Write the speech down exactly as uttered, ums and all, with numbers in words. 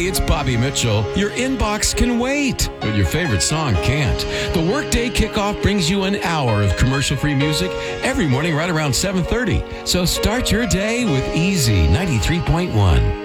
It's Bobby Mitchell. Your inbox can wait, but your favorite song can't. The Workday Kickoff brings you an hour of commercial-free music every morning right around seven thirty. So start your day with Easy ninety-three point one.